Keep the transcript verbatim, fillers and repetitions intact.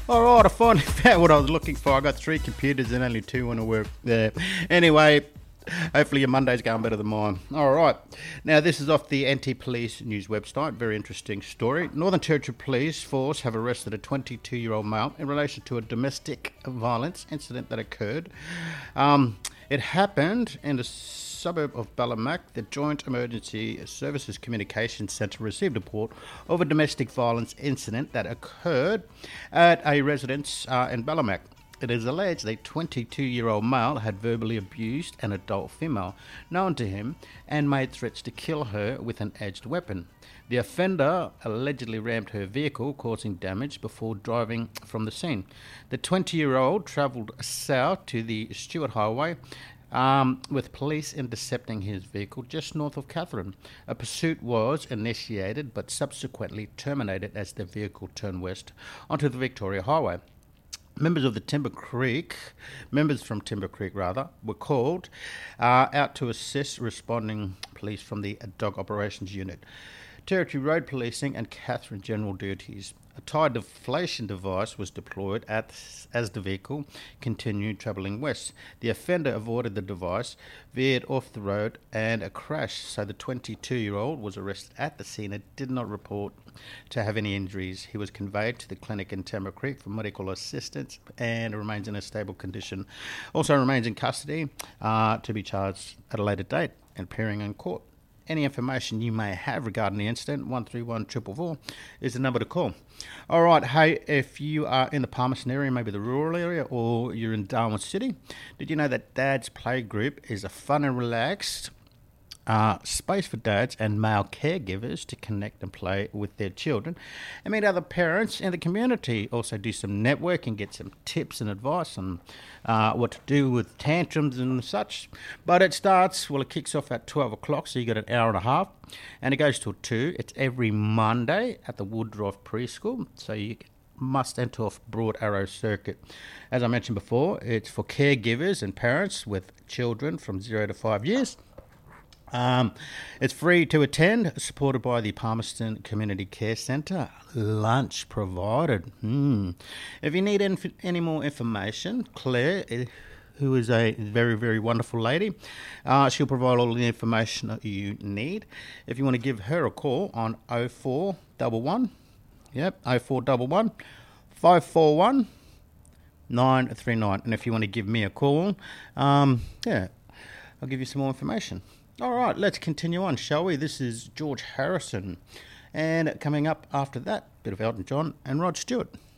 All right, I finally found what I was looking for. I got three computers and only two want to work there. Anyway, hopefully your Monday's going better than mine. All right. Now, this is off the Anti-Police News website. Very interesting story. Northern Territory Police Force have arrested a twenty-two-year-old male in relation to a domestic violence incident that occurred. Um, it happened in the suburb of Ballamac. The Joint Emergency Services Communications Centre received a report of a domestic violence incident that occurred at a residence uh, in Ballamac. It is alleged a twenty-two-year-old male had verbally abused an adult female known to him and made threats to kill her with an edged weapon. The offender allegedly rammed her vehicle, causing damage before driving from the scene. The twenty-year-old travelled south to the Stewart Highway Um, with police intercepting his vehicle just north of Katherine. A pursuit was initiated but subsequently terminated as the vehicle turned west onto the Victoria Highway. Members of the Timber Creek, members from Timber Creek rather, were called uh, out to assist responding police from the Dog Operations Unit, Territory Road Policing and Katherine General Duties. A tire deflation device was deployed at, as the vehicle continued travelling west. The offender avoided the device, veered off the road and a crash, so the twenty-two-year-old was arrested at the scene and did not report to have any injuries. He was conveyed to the clinic in Timber Creek for medical assistance and remains in a stable condition. Also remains in custody uh, to be charged at a later date and appearing in court. Any information you may have regarding the incident, one three one four four four is the number to call. All right, hey, if you are in the Palmerston area, maybe the rural area, or you're in Darwin City, did you know that Dad's Play Group is a fun and relaxed uh, space for dads and male caregivers to connect and play with their children and meet other parents in the community. Also do some networking, get some tips and advice on uh, what to do with tantrums and such. But it starts, well, it kicks off at twelve o'clock, so you got an hour and a half, and it goes till two. It's every Monday at the Woodruff Preschool, so you must enter off Broad Arrow Circuit. As I mentioned before, it's for caregivers and parents with children from zero to five years. Um, it's free to attend, supported by the Palmerston Community Care Centre. Lunch provided. Mm. If you need inf- any more information, Claire, who is a very, very wonderful lady, uh, she'll provide all the information that you need. If you want to give her a call on oh four one one, yep, oh four one one, five four one, nine three nine. And if you want to give me a call, um, yeah, I'll give you some more information. All right, let's continue on, shall we? This is George Harrison. And coming up after that, bit of Elton John and Rod Stewart.